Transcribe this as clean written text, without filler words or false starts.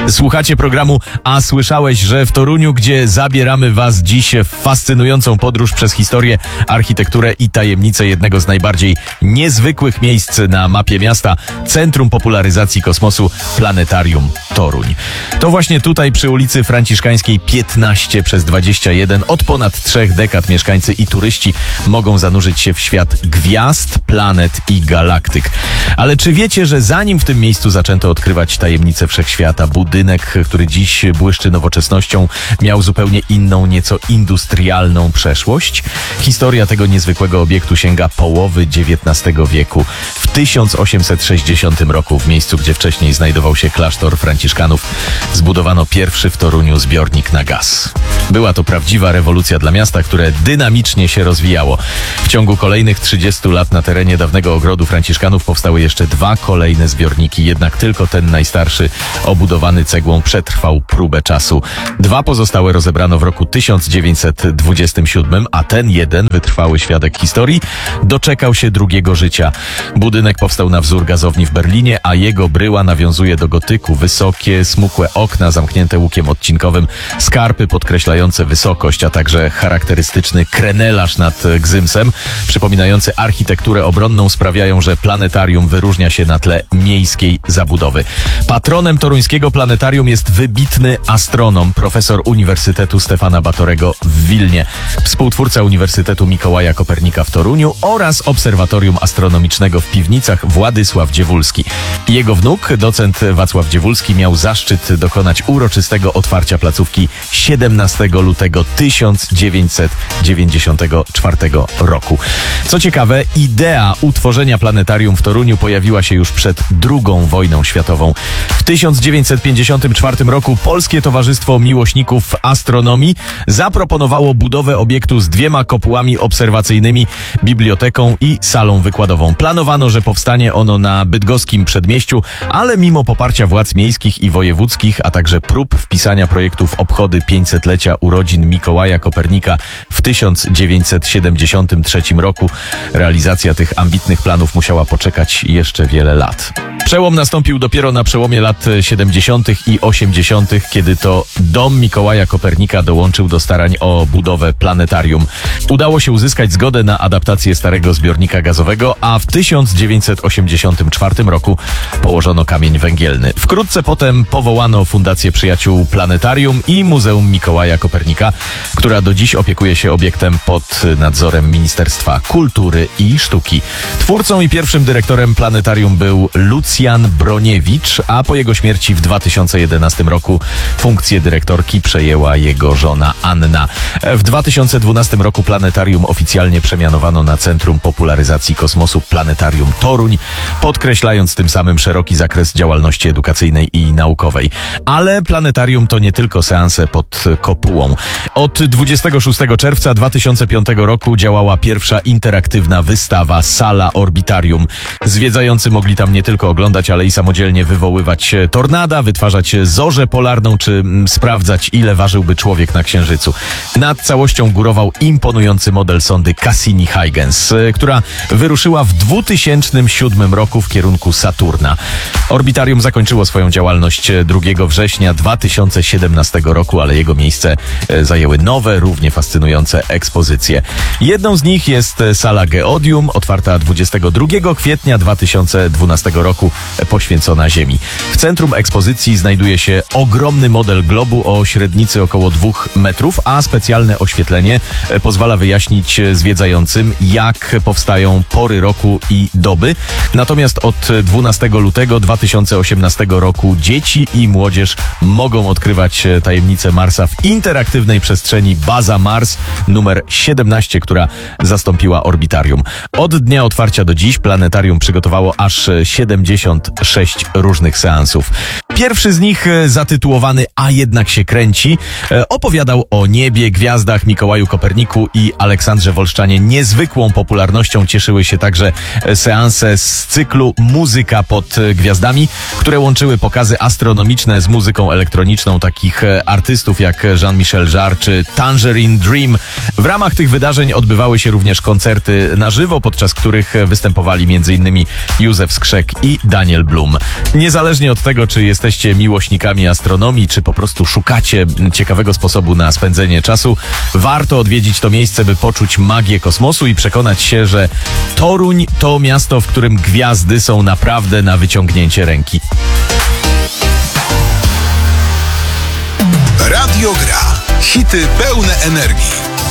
Słuchacie programu A słyszałeś, że w Toruniu, gdzie zabieramy was dziś w fascynującą podróż przez historię, architekturę i tajemnice jednego z najbardziej niezwykłych miejsc na mapie miasta, Centrum Popularyzacji Kosmosu, Planetarium Toruń. To właśnie tutaj przy ulicy Franciszkańskiej 15/21 od ponad 3 dekad mieszkańcy i turyści mogą zanurzyć się w świat gwiazd, planet i galaktyk. Ale czy wiecie, że zanim w tym miejscu zaczęto odkrywać tajemnice wszechświata, budynek, który dziś błyszczy nowoczesnością, miał zupełnie inną, nieco industrialną przeszłość? Historia tego niezwykłego obiektu sięga połowy XIX wieku. W 1860 roku, w miejscu, gdzie wcześniej znajdował się klasztor franciszkanów, zbudowano pierwszy w Toruniu zbiornik na gaz. Była to prawdziwa rewolucja dla miasta, które dynamicznie się rozwijało. W ciągu kolejnych 30 lat na terenie dawnego ogrodu franciszkanów powstały jeszcze 2 kolejne zbiorniki, jednak tylko ten najstarszy, obudowany cegłą, przetrwał próbę czasu. 2 pozostałe rozebrano w roku 1927, a ten jeden, wytrwały świadek historii, doczekał się drugiego życia. Budynek powstał na wzór gazowni w Berlinie, a jego bryła nawiązuje do gotyku. Wysokie, smukłe okna zamknięte łukiem odcinkowym, skarpy podkreślające wysokość, a także charakterystyczny krenelarz nad gzymsem, przypominający architekturę obronną, sprawiają, że planetarium wyróżnia się na tle miejskiej zabudowy. Patronem toruńskiego planetarium jest wybitny astronom, profesor Uniwersytetu Stefana Batorego w Wilnie, współtwórca Uniwersytetu Mikołaja Kopernika w Toruniu oraz Obserwatorium Astronomicznego w Piwnicach Władysław Dziewulski. Jego wnuk, docent Wacław Dziewulski, miał zaszczyt dokonać uroczystego otwarcia placówki 17 lutego 1994 roku. Co ciekawe, idea utworzenia planetarium w Toruniu pojawiła się już przed II wojną światową. W 1954 roku Polskie Towarzystwo Miłośników Astronomii zaproponowało budowę obiektu z 2 kopułami obserwacyjnymi, biblioteką i salą wykładową. Planowano, że powstanie ono na bydgoskim przedmieściu, ale mimo poparcia władz miejskich i wojewódzkich, a także prób wpisania projektu w obchody 500-lecia urodzin Mikołaja Kopernika w 1973 roku, realizacja tych ambitnych planów musiała poczekać jeszcze wiele lat. Przełom nastąpił dopiero na przełomie lat 70. i 80., kiedy to dom Mikołaja Kopernika dołączył do starań o budowę planetarium. Udało się uzyskać zgodę na adaptację starego zbiornika gazowego, a w 1984 roku położono kamień węgielny. Wkrótce potem powołano Fundację Przyjaciół Planetarium i Muzeum Mikołaja Kopernika, która do dziś opiekuje się obiektem pod nadzorem Ministerstwa Kultury i Sztuki. Twórcą i pierwszym dyrektorem planetarium był Lucjan Broniewicz, a po jego śmierci w 2011 roku funkcję dyrektorki przejęła jego żona Anna. W 2012 roku planetarium oficjalnie przemianowano na Centrum Popularyzacji Kosmosu Planetarium Toruń, podkreślając tym samym szeroki zakres działalności edukacyjnej i naukowej. Ale planetarium to nie tylko seanse pod kopułą. Od 26 czerwca 2005 roku działała pierwsza interaktywna wystawa Sala Orbitarium. Zwiedzający mogli tam nie tylko oglądać, ale i samodzielnie wywoływać tornada, wytwarzać zorzę polarną, czy sprawdzać, ile ważyłby człowiek na Księżycu. Nad całością górował imponujący model sondy Cassini-Huygens, która wyruszyła w 2007 roku w kierunku Saturna. Orbitarium zakończyło swoją działalność 2 września 2017 roku, ale jego miejsce zajęły nowe, równie fascynujące ekspozycje. Jedną z nich jest sala Geodium, otwarta 22 kwietnia 2012 roku, poświęcona Ziemi. W centrum ekspozycji znajduje się ogromny model globu o średnicy około 2 metrów, a specjalne oświetlenie pozwala wyjaśnić zwiedzającym, jak powstają pory roku i doby. Natomiast od 12 lutego 2018 roku dzieci i młodzież mogą odkrywać tajemnice Marsa w interaktywnej przestrzeni Baza Mars numer 17, która zastąpiła orbitarium. Od dnia otwarcia do dziś planetarium przygotowało aż 76 różnych seansów. Pierwszy z nich, zatytułowany A jednak się kręci, opowiadał o niebie, gwiazdach, Mikołaju Koperniku i Aleksandrze Wolszczanie. Niezwykłą popularnością cieszyły się także seanse z cyklu Muzyka pod gwiazdami, które łączyły pokazy astronomiczne z muzyką elektroniczną takich artystów jak Jean-Michel Jarre czy Tangerine Dream. W ramach tych wydarzeń odbywały się również koncerty na żywo, podczas których występowali m.in. Józef Skrzek i Daniel Blum. Niezależnie od tego, czy jesteście miłośnikami astronomii, czy po prostu szukacie ciekawego sposobu na spędzenie czasu, warto odwiedzić to miejsce, by poczuć magię kosmosu i przekonać się, że Toruń to miasto, w którym gwiazdy są naprawdę na wyciągnięcie ręki. Radio Gra. Hity pełne energii.